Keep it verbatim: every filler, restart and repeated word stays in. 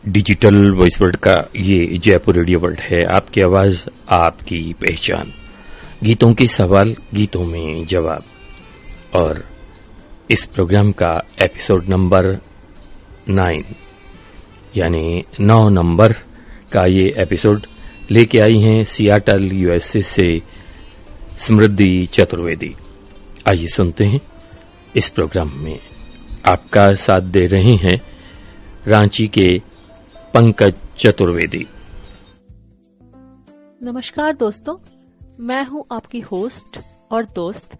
Digital voice world का ये Jaipur radio world है। आपकी आवाज, आपकी पहचान, गीतों के सवाल, गीतों में जवाब। और इस प्रोग्राम का एपिसोड नंबर नाइन यानी नौ नंबर का ये एपिसोड लेके आई हैं सियाटल यूएसए से समृद्धि चतुर्वेदी। आइए सुनते हैं। इस प्रोग्राम में आपका साथ दे रहे हैं रांची के पंकज चतुर्वेदी। नमस्कार दोस्तों, मैं हूं आपकी होस्ट और दोस्त